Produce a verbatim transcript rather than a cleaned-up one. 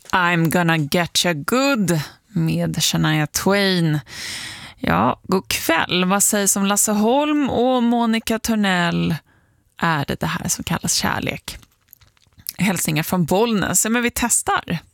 I'm gonna get you good med Shania Twain. Ja, god kväll. Vad sägs om Lasse Holm och Monica Törnell? Är det det här som kallas kärlek? Hälsningar från Bollnäs. Men vi testar.